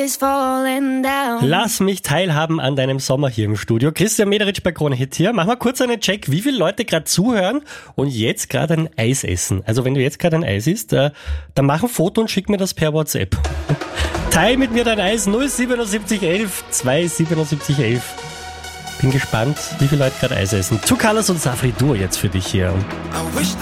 is falling down. Lass mich teilhaben an deinem Sommer hier im Studio. Christian Mederitsch bei Krone Hit hier. Mach mal kurz einen Check, wie viele Leute gerade zuhören und jetzt gerade ein Eis essen. Also wenn du jetzt gerade ein Eis isst, dann mach ein Foto und schick mir das per WhatsApp. Teil mit mir dein Eis 07711 27711. Bin gespannt, wie viele Leute gerade Eis essen. Two Colors und Safri Duo jetzt für dich hier.